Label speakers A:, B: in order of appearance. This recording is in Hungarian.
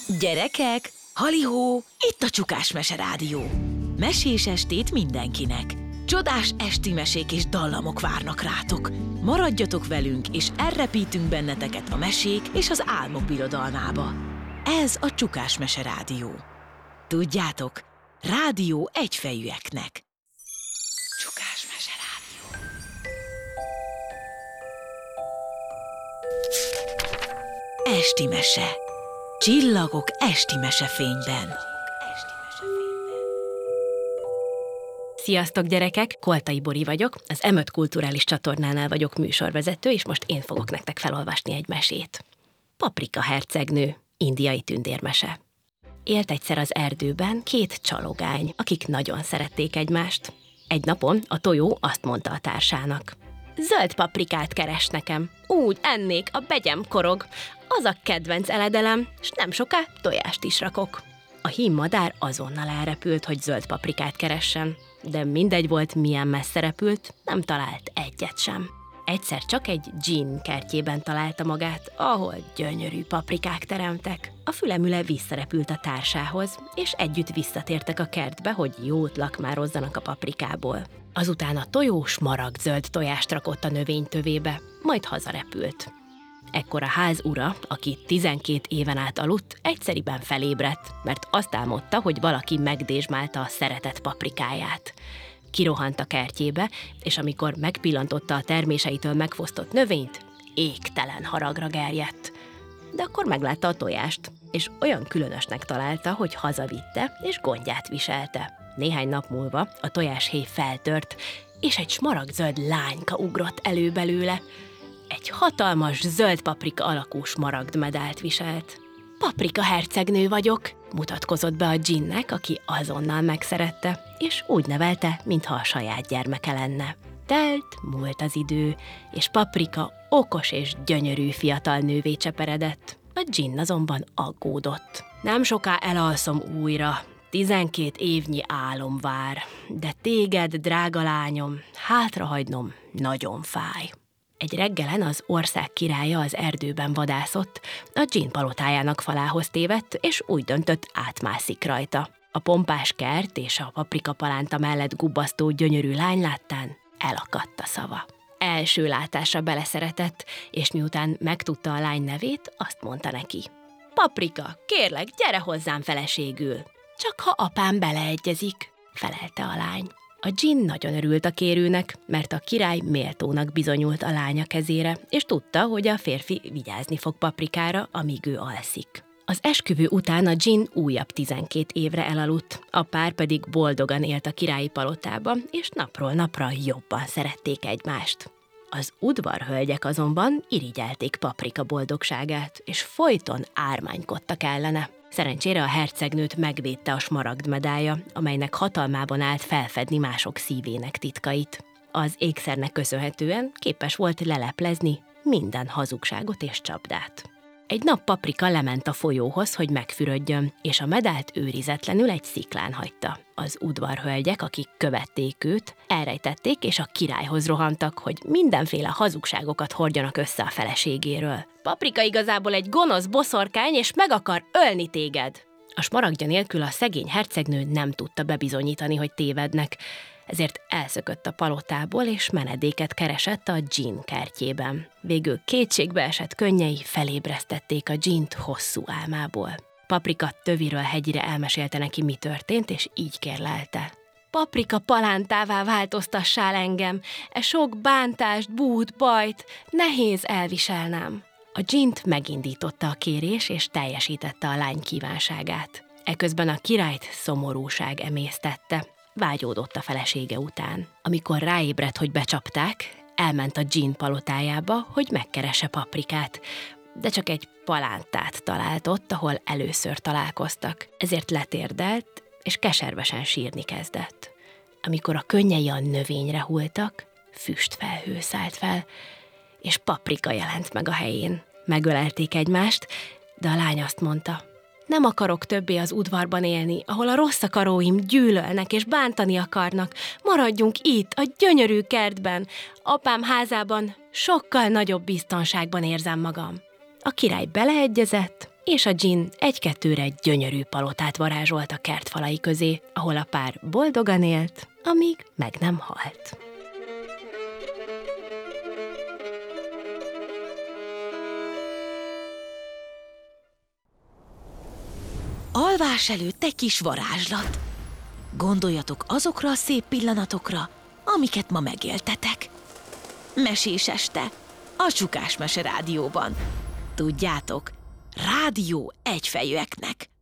A: Gyerekek, halihó, itt a Csukás Mese Rádió. Mesés estét mindenkinek. Csodás esti mesék és dallamok várnak rátok. Maradjatok velünk, és elrepítünk benneteket a mesék és az álmok birodalmába. Ez a Csukás Mese Rádió. Tudjátok, rádió egyfejűeknek. Csukás Mese Rádió. Esti mese. Csillagok esti mesefényben.
B: Sziasztok gyerekek, Koltai Bori vagyok, az M5 Kulturális Csatornánál vagyok műsorvezető, és most én fogok nektek felolvasni egy mesét. Paprika hercegnő, indiai tündérmese. Élt egyszer az erdőben két csalogány, akik nagyon szerették egymást. Egy napon a tojó azt mondta a társának: zöld paprikát keres nekem, úgy ennék, a begyem korog, az a kedvenc eledelem, s nem soká tojást is rakok. A hímmadár azonnal elrepült, hogy zöld paprikát keressen, de mindegy volt, milyen messze repült, nem talált egyet sem. Egyszer csak egy dzsinn kertjében találta magát, ahol gyönyörű paprikák teremtek. A fülemüle visszarepült a társához, és együtt visszatértek a kertbe, hogy jót lakmározzanak a paprikából. Azután a tojó smaragdzöld tojást rakott a növény tövébe, majd hazarepült. Ekkor a ház ura, aki 12 éven át aludt, egyszeriben felébredt, mert azt álmodta, hogy valaki megdézsmálta a szeretett paprikáját. Kirohant a kertjébe, és amikor megpillantotta a terméseitől megfosztott növényt, égtelen haragra gerjedt. De akkor meglátta a tojást, és olyan különösnek találta, hogy hazavitte, és gondját viselte. Néhány nap múlva a tojáshéj feltört, és egy smaragdzöld lányka ugrott elő belőle. Egy hatalmas zöld paprika alakú smaragdmedált viselt. Paprika hercegnő vagyok, mutatkozott be a dzsinnek, aki azonnal megszerette, és úgy nevelte, mintha a saját gyermeke lenne. Múlt az idő, és Paprika okos és gyönyörű fiatal nővé cseperedett. A dzsinn azonban aggódott. Nem soká elalszom újra, 12 évnyi álom vár, de téged, drága lányom, hátrahagynom nagyon fáj. Egy reggelen az ország királya az erdőben vadászott, a dzsinn palotájának falához tévedt, és úgy döntött, átmászik rajta. A pompás kert és a paprikapalánta mellett gubbasztó gyönyörű lány láttán elakadt a szava. Első látásra beleszeretett, és miután megtudta a lány nevét, azt mondta neki: Paprika, kérlek, gyere hozzám feleségül. Csak ha apám beleegyezik, felelte a lány. A dzsinn nagyon örült a kérőnek, mert a király méltónak bizonyult a lánya kezére, és tudta, hogy a férfi vigyázni fog Paprikára, amíg ő alszik. Az esküvő után a dzsinn újabb 12 évre elaludt, a pár pedig boldogan élt a királyi palotába, és napról napra jobban szerették egymást. Az udvarhölgyek azonban irigyelték Paprika boldogságát, és folyton ármánykodtak ellene. Szerencsére a hercegnőt megvédte a smaragdmedálja, amelynek hatalmában állt felfedni mások szívének titkait. Az ékszernek köszönhetően képes volt leleplezni minden hazugságot és csapdát. Egy nap Paprika lement a folyóhoz, hogy megfürödjön, és a medált őrizetlenül egy sziklán hagyta. Az udvarhölgyek, akik követték őt, elrejtették, és a királyhoz rohantak, hogy mindenféle hazugságokat hordjanak össze a feleségéről. Paprika igazából egy gonosz boszorkány, és meg akar ölni téged! A smaragdja nélkül a szegény hercegnő nem tudta bebizonyítani, hogy tévednek, ezért elszökött a palotából, és menedéket keresett a dzsinn kertjében. Végül kétségbe esett könnyei felébresztették a dzsint hosszú álmából. Paprika töviről hegyire elmesélte neki, mi történt, és így kérlelte: Paprika palántává változtassál engem, e sok bántást, bút, bajt, nehéz elviselnem. A dzsint megindította a kérés, és teljesítette a lány kívánságát. Eközben a királyt szomorúság emésztette. Vágyódott a felesége után. Amikor ráébredt, hogy becsapták, elment a dzsinn palotájába, hogy megkeresse Paprikát, de csak egy palántát talált ott, ahol először találkoztak. Ezért letérdelt, és keservesen sírni kezdett. Amikor a könnyei a növényre hulltak, füstfelhő szállt fel, és Paprika jelent meg a helyén. Megölelték egymást, de a lány azt mondta: nem akarok többé az udvarban élni, ahol a rossz akaróim gyűlölnek és bántani akarnak. Maradjunk itt, a gyönyörű kertben. Apám házában sokkal nagyobb biztonságban érzem magam. A király beleegyezett, és a dzsinn egy-kettőre gyönyörű palotát varázsolt a kertfalai közé, ahol a pár boldogan élt, amíg meg nem halt.
A: Alvás előtt egy kis varázslat. Gondoljatok azokra a szép pillanatokra, amiket ma megéltetek. Mesés este, a Csukás Mese Rádióban. Tudjátok, rádió egyfejűeknek.